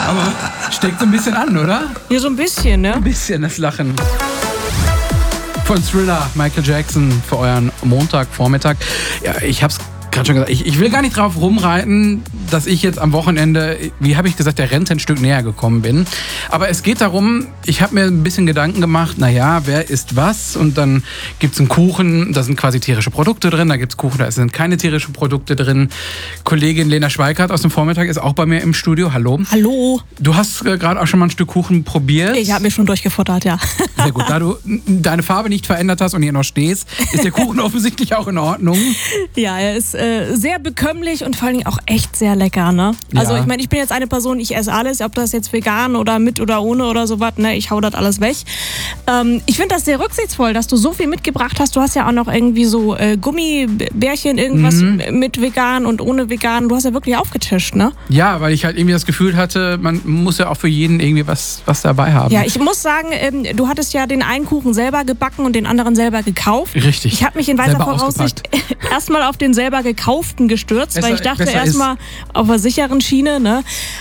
Aber steckt so ein bisschen an, oder? Ja, so ein bisschen, ne? Ein bisschen das Lachen. Von Thriller, Michael Jackson, für euren Montagvormittag. Ja, ich hab's gerade schon gesagt, ich will gar nicht drauf rumreiten, dass ich jetzt am Wochenende, wie habe ich gesagt, der Rente ein Stück näher gekommen bin. Aber es geht darum, ich habe mir ein bisschen Gedanken gemacht, naja, wer isst was? Und dann gibt's einen Kuchen, da sind quasi tierische Produkte drin, da gibt's Kuchen, da sind keine tierischen Produkte drin. Kollegin Lena Schweikart aus dem Vormittag ist auch bei mir im Studio. Hallo. Hallo. Du hast gerade auch schon mal ein Stück Kuchen probiert. Ich habe mir schon durchgefuttert, ja. Sehr gut. Da du deine Farbe nicht verändert hast und hier noch stehst, ist der Kuchen offensichtlich auch in Ordnung. Ja, er ist sehr bekömmlich und vor allen Dingen auch echt sehr lecker, ne? Ja. Also ich meine, ich bin jetzt eine Person, ich esse alles, ob das jetzt vegan oder mit oder ohne oder sowas, ne? Ich hau das alles weg. Ich finde das sehr rücksichtsvoll, dass du so viel mitgebracht hast. Du hast ja auch noch irgendwie so Gummibärchen, irgendwas mit vegan und ohne vegan. Du hast ja wirklich aufgetischt, ne? Ja, weil ich halt irgendwie das Gefühl hatte, man muss ja auch für jeden irgendwie was dabei haben. Ja, ich muss sagen, du hattest ja den einen Kuchen selber gebacken und den anderen selber gekauft. Richtig. Ich habe mich in weiser Voraussicht erstmal auf den selber gekauften gestürzt, weil ich dachte erstmal auf der sicheren Schiene, ne?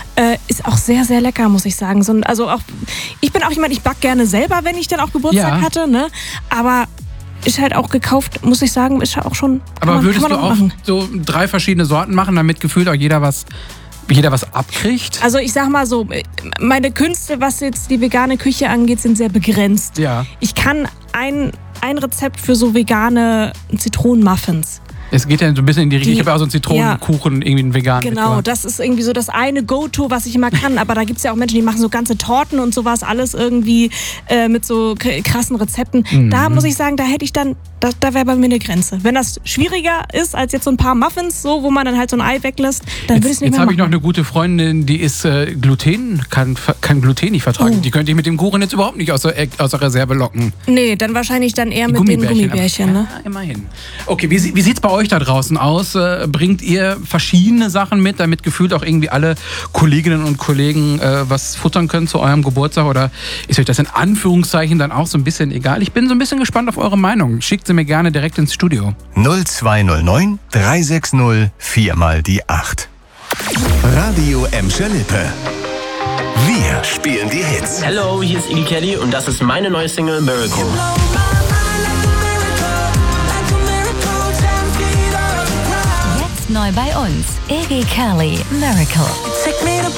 Ist auch sehr, sehr lecker, muss ich sagen. Also auch, ich bin auch jemand, ich back gerne selber, wenn ich dann auch Geburtstag hatte, ne? Aber ist halt auch gekauft, muss ich sagen, ist ja auch schon. Aber würdest du auch so 3 verschiedene Sorten machen, damit gefühlt auch jeder was abkriegt? Also ich sag mal so, meine Künste, was jetzt die vegane Küche angeht, sind sehr begrenzt. Ja. Ich kann ein Rezept für so vegane Zitronenmuffins. Es geht ja so ein bisschen in die Richtung, ich habe ja auch so einen Zitronenkuchen, irgendwie einen veganen. Genau, mitgemacht. das ist irgendwie so das eine Go-To, was ich immer kann. Aber da gibt es ja auch Menschen, die machen so ganze Torten und sowas, alles irgendwie mit so krassen Rezepten. Da muss ich sagen, da hätte ich dann, da wäre bei mir eine Grenze. Wenn das schwieriger ist als jetzt so ein paar Muffins, so, wo man dann halt so ein Ei weglässt, dann würde ich es nicht mehr machen. Jetzt habe ich noch eine gute Freundin, die ist kann Gluten nicht vertragen. Die könnte ich mit dem Kuchen jetzt überhaupt nicht aus der Reserve locken. Nee, dann wahrscheinlich dann eher mit den Gummibärchen. Ne? Ja, immerhin. Okay, wie sieht's bei euch da draußen aus? Bringt ihr verschiedene Sachen mit, damit gefühlt auch irgendwie alle Kolleginnen und Kollegen was futtern können zu eurem Geburtstag? Oder ist euch das in Anführungszeichen dann auch so ein bisschen egal? Ich bin so ein bisschen gespannt auf eure Meinung. Schickt sie mir gerne direkt ins Studio. 0209 360 4 mal die 8. Radio Emscher Lippe. Wir spielen die Hits. Hello, hier ist Iggy Kelly und das ist meine neue Single Miracle. Jetzt neu bei uns, Iggy Kelly, Miracle.